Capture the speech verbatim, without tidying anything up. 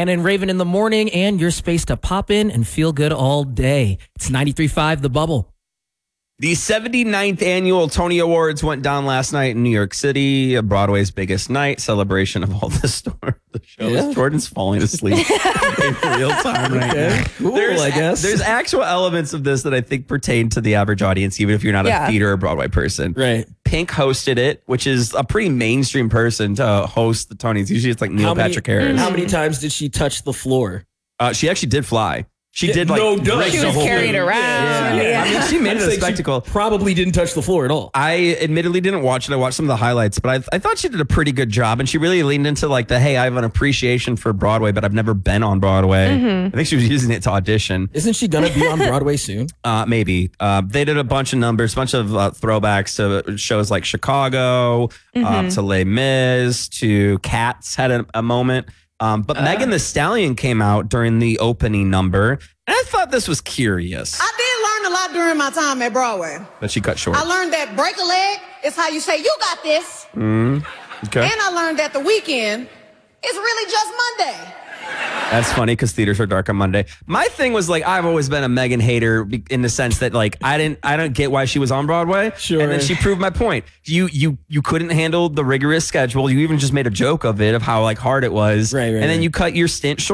Hannah and Raven in the morning, and your space to pop in and feel good all day. It's ninety-three point five The Bubble. The seventy-ninth annual Tony Awards went down last night in New York City, Broadway's biggest night, celebration of all the stars. The show. Yeah. Jordan's falling asleep in real time right Okay. now. Cool, there's, I guess. There's actual elements of this that I think pertain to the average audience, even if you're not Yeah. a theater or Broadway person. Right. Pink hosted it, which is a pretty mainstream person to host the Tonys. Usually it's like Neil How many- Patrick Harris. How many times did she touch the floor? Uh, she actually did fly. She did like no duh. break She the was whole carried thing. around. Yeah. Yeah. I mean, she made I'd it say a she spectacle. Probably didn't touch the floor at all. I admittedly didn't watch it. I watched some of the highlights, but I, I thought she did a pretty good job. And she really leaned into like the, hey, I have an appreciation for Broadway, but I've never been on Broadway. Mm-hmm. I think she was using it to audition. Isn't she going to be on Broadway soon? Uh, maybe. Uh, they did a bunch of numbers, a bunch of uh, throwbacks to shows like Chicago, Mm-hmm. uh, to Les Mis, to Cats had a, a moment. Um, but Megan Thee Stallion came out during the opening number. And I thought this was curious, I did learn a lot during my time at Broadway. but she cut short. I learned that break a leg is how you say, you got this. Okay. And I learned that the weekend is really just Monday. That's funny because theaters are dark on Monday. My thing was like I've always been a Megan hater be- in the sense that like I didn't I don't get why she was on Broadway. Sure. And then she proved my point. You you you couldn't handle the rigorous schedule. You even just made a joke of it of how like hard it was. Right, right, and then right. you cut your stint short.